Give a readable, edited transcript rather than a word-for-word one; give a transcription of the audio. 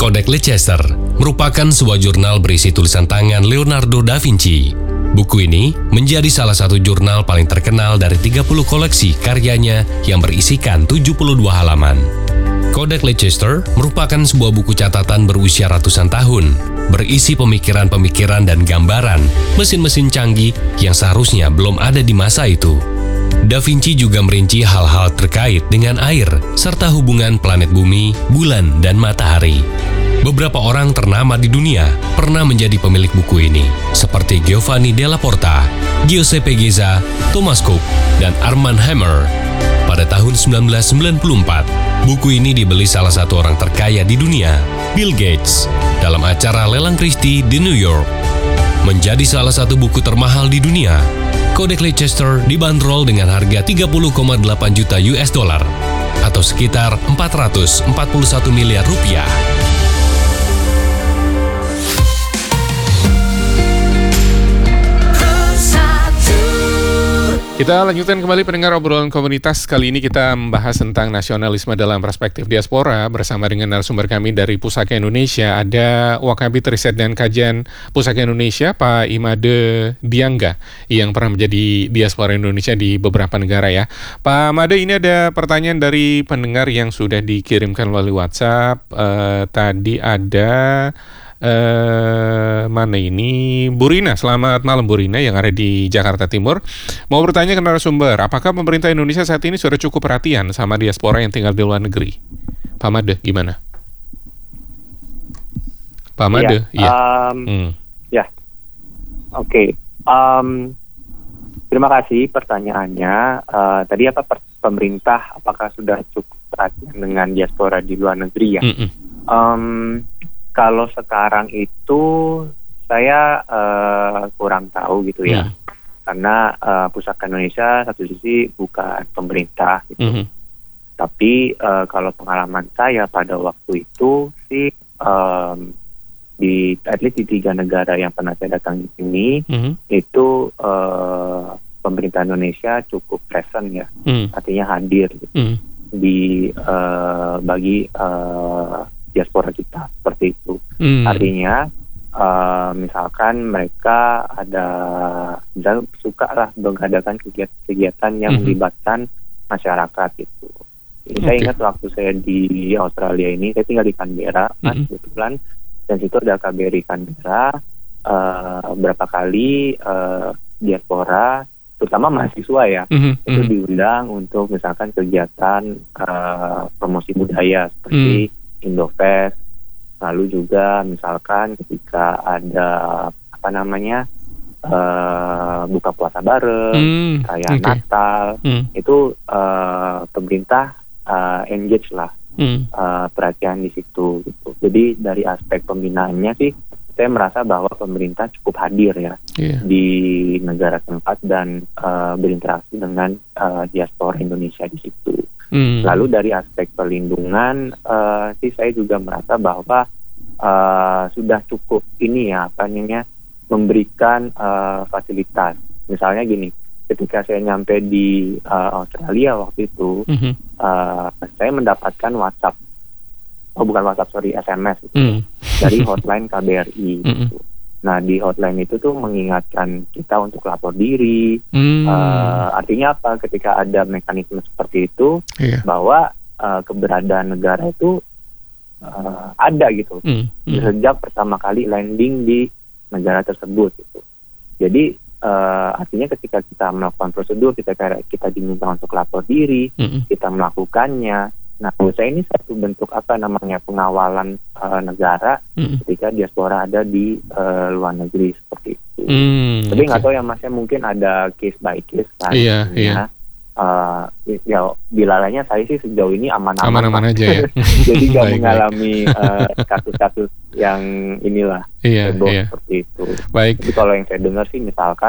Codex Leicester merupakan sebuah jurnal berisi tulisan tangan Leonardo da Vinci. Buku ini menjadi salah satu jurnal paling terkenal dari 30 koleksi karyanya yang berisikan 72 halaman. Codex Leicester merupakan sebuah buku catatan berusia ratusan tahun, berisi pemikiran-pemikiran dan gambaran mesin-mesin canggih yang seharusnya belum ada di masa itu. Da Vinci juga merinci hal-hal terkait dengan air, serta hubungan planet bumi, bulan, dan matahari. Beberapa orang ternama di dunia pernah menjadi pemilik buku ini, seperti Giovanni della Porta, Giuseppe Geza, Thomas Cook, dan Armand Hammer. Pada tahun 1994, buku ini dibeli salah satu orang terkaya di dunia, Bill Gates, dalam acara lelang Christie di New York. Menjadi salah satu buku termahal di dunia, Codex Leicester dibanderol dengan harga 30,8 juta US dollar atau sekitar 441 miliar rupiah. Kita lanjutkan kembali pendengar obrolan komunitas. Kali ini kita membahas tentang nasionalisme dalam perspektif diaspora bersama dengan narasumber kami dari Pusaka Indonesia. Ada Wakabit Riset dan Kajian Pusaka Indonesia, Pak Imade Diangga, yang pernah menjadi diaspora Indonesia di beberapa negara ya. Pak Made, ini ada pertanyaan dari pendengar yang sudah dikirimkan melalui WhatsApp. Tadi ada mana ini? Burina, selamat malam Burina yang ada di Jakarta Timur. Mau bertanya ke narasumber, apakah pemerintah Indonesia saat ini sudah cukup perhatian sama diaspora yang tinggal di luar negeri? Pak Made, gimana? Pak Made, Ya, oke. Terima kasih pertanyaannya. Tadi pemerintah apakah sudah cukup perhatian dengan diaspora di luar negeri ya? Kalau sekarang itu saya kurang tahu gitu ya, karena Pusaka Indonesia satu sisi bukan pemerintah gitu, tapi kalau pengalaman saya pada waktu itu sih at least di 3 negara yang pernah saya datang di sini itu pemerintah Indonesia cukup present ya, artinya hadir gitu, di bagi diaspora kita seperti itu. Artinya misalkan mereka suka lah mengadakan kegiatan yang melibatkan masyarakat itu. Saya ingat waktu saya di Australia ini, saya tinggal di Canberra, kebetulan, dan situ ada KBRI Canberra. Berapa kali diaspora, terutama mahasiswa ya, itu diundang untuk misalkan kegiatan promosi budaya seperti Indofest, lalu juga misalkan ketika ada buka puasa bareng, perayaan Natal, itu pemerintah engage lah, perhatian di situ gitu. Jadi dari aspek pembinaannya sih saya merasa bahwa pemerintah cukup hadir ya di negara tempat dan berinteraksi dengan diaspora Indonesia di situ. Lalu dari aspek perlindungan sih saya juga merasa bahwa sudah cukup memberikan fasilitas. Misalnya gini, ketika saya nyampe di Australia waktu itu, saya mendapatkan SMS gitu, dari hotline KBRI gitu. Nah, di hotline itu tuh mengingatkan kita untuk lapor diri. Artinya apa? Ketika ada mekanisme seperti itu, bahwa keberadaan negara itu ada gitu. Sejak pertama kali landing di negara tersebut gitu. Jadi artinya ketika kita melakukan prosedur, kita diminta untuk lapor diri, kita melakukannya. Nah, menurut saya ini satu bentuk pengawalan negara ketika diaspora ada di luar negeri seperti itu. Tapi nggak tahu ya Mas, mungkin ada case by case kan. Ya bilalanya saya sih sejauh ini aman-aman aja ya. Jadi nggak mengalami kasus-kasus yang inilah heboh seperti itu. Baik. Tapi kalau yang saya dengar sih misalkan